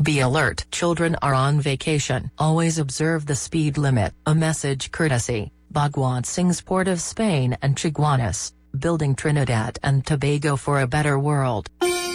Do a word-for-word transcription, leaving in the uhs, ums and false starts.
Be alert. Children are on vacation. Always observe the speed limit. A message courtesy, Bhagwant Singh's Port of Spain and Chaguanas, building Trinidad and Tobago for a better world.